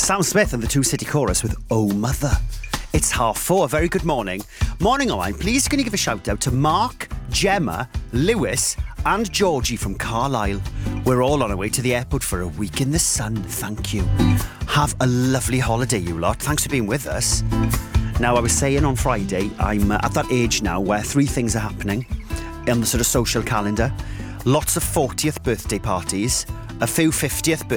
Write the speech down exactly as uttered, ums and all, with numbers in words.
Sam Smith and the Two City Chorus with Oh Mother. It's half four. Very good morning. Morning, all. I'm pleased going to give a shout out to Mark, Gemma, Lewis, and Georgie from Carlisle. We're all on our way to the airport for a week in the sun. Thank you. Have a lovely holiday, you lot. Thanks for being with us. Now, I was saying on Friday, I'm uh, at that age now where three things are happening on the sort of social calendar. Lots of fortieth birthday parties, a few fiftieth birthday